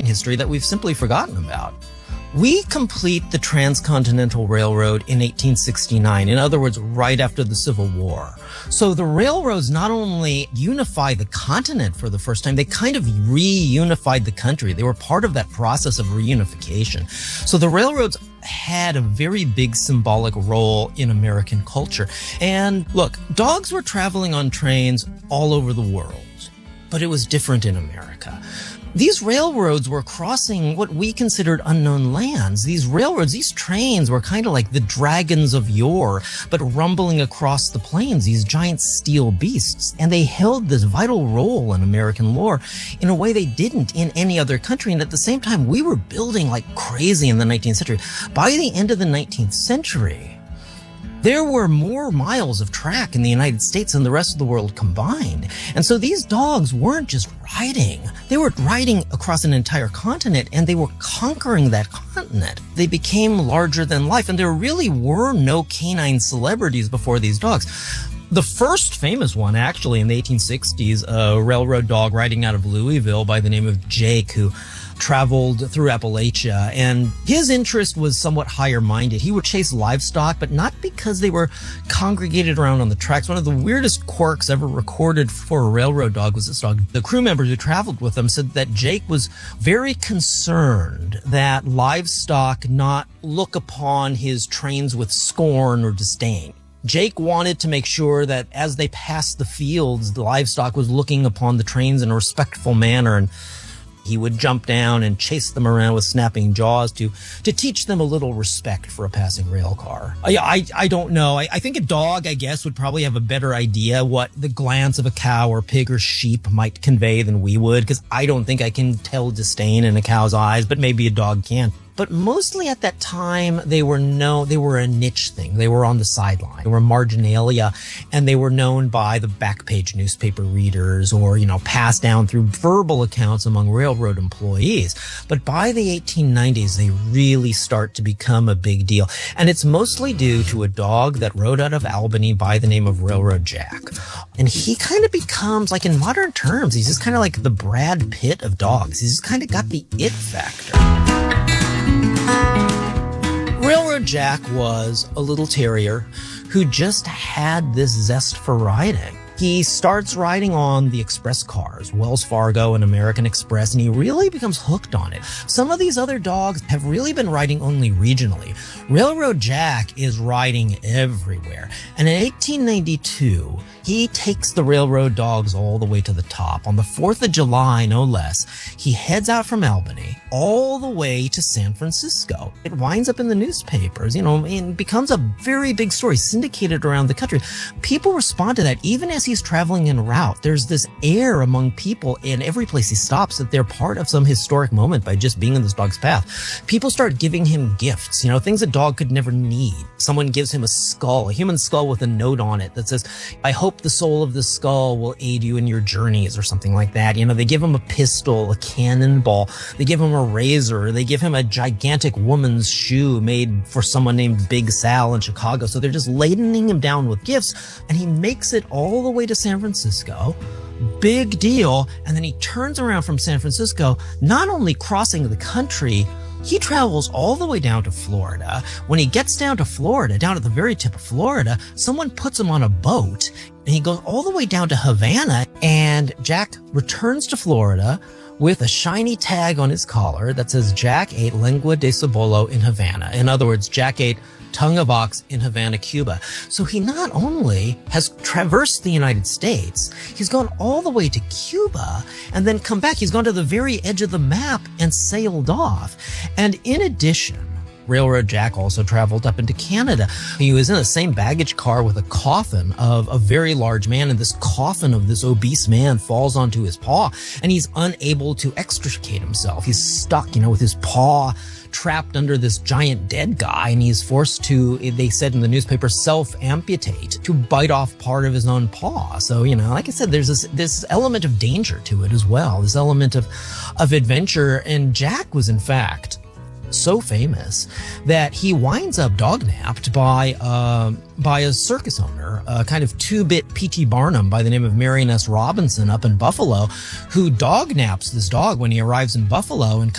history that we've simply forgotten about. We complete the Transcontinental Railroad in 1869, in other words, right after the Civil War. So the railroads not only unify the continent for the first time, they kind of reunified the country. They were part of that process of reunification. So the railroads had a very big symbolic role in American culture. And look, dogs were traveling on trains all over the world, but it was different in America. These railroads were crossing what we considered unknown lands. These railroads, these trains were kind of like the dragons of yore, but rumbling across the plains, these giant steel beasts. And they held this vital role in American lore in a way they didn't in any other country. And at the same time, we were building like crazy in the 19th century. By the end of the 19th century, there were more miles of track in the United States than the rest of the world combined. And so these dogs weren't just riding. They were riding across an entire continent, and they were conquering that continent. They became larger than life, and there really were no canine celebrities before these dogs. The first famous one, actually, in the 1860s, a railroad dog riding out of Louisville by the name of Jake, who traveled through Appalachia, and his interest was somewhat higher-minded. He would chase livestock, but not because they were congregated around on the tracks. One of the weirdest quirks ever recorded for a railroad dog was this dog. The crew members who traveled with him said that Jake was very concerned that livestock not look upon his trains with scorn or disdain. Jake wanted to make sure that as they passed the fields, the livestock was looking upon the trains in a respectful manner, and he would jump down and chase them around with snapping jaws to teach them a little respect for a passing rail car. I don't know. I think a dog, I guess, would probably have a better idea what the glance of a cow or pig or sheep might convey than we would, because I don't think I can tell disdain in a cow's eyes, but maybe a dog can. But mostly at that time, they were a niche thing. They were on the sideline. They were marginalia, and they were known by the back page newspaper readers or, passed down through verbal accounts among railroad employees. But by the 1890s, they really start to become a big deal. And it's mostly due to a dog that rode out of Albany by the name of Railroad Jack. And he kind of becomes, like in modern terms, he's just kind of like the Brad Pitt of dogs. He's just kind of got the it factor. Railroad Jack was a little terrier who just had this zest for riding. He starts riding on the express cars, Wells Fargo and American Express, and he really becomes hooked on it. Some of these other dogs have really been riding only regionally. Railroad Jack is riding everywhere. And in 1892, he takes the railroad dogs all the way to the top. On the 4th of July, no less, he heads out from Albany all the way to San Francisco. It winds up in the newspapers, and becomes a very big story, syndicated around the country. People respond to that. Even as he's traveling en route, there's this air among people in every place he stops that they're part of some historic moment by just being in this dog's path. People start giving him gifts, things a dog could never need. Someone gives him a skull, a human skull with a note on it that says, "I hope the soul of this skull will aid you in your journeys," or something like that. They give him a pistol, a cannonball. They give him a razor. They give him a gigantic woman's shoe made for someone named Big Sal in Chicago. So they're just ladening him down with gifts, and he makes it all the way to San Francisco. Big deal. And then he turns around from San Francisco, not only crossing the country, he travels all the way down to Florida. When he gets down to Florida, down at the very tip of Florida, someone puts him on a boat, and he goes all the way down to Havana, and Jack returns to Florida with a shiny tag on his collar that says Jack ate lengua de cebolo in Havana. In other words, Jack ate tongue of ox in Havana, Cuba. So he not only has traversed the United States, he's gone all the way to Cuba and then come back. He's gone to the very edge of the map and sailed off. And in addition, Railroad Jack also traveled up into Canada. He was in the same baggage car with a coffin of a very large man, and this coffin of this obese man falls onto his paw, and he's unable to extricate himself. He's stuck, with his paw trapped under this giant dead guy, and he's forced to, they said in the newspaper, self-amputate to bite off part of his own paw. So, like I said, there's this element of danger to it as well, this element of adventure. And Jack was, in fact, so famous that he winds up dog-napped by a circus owner, a kind of two-bit P.T. Barnum by the name of Marion S. Robinson up in Buffalo, who dog-naps this dog when he arrives in Buffalo and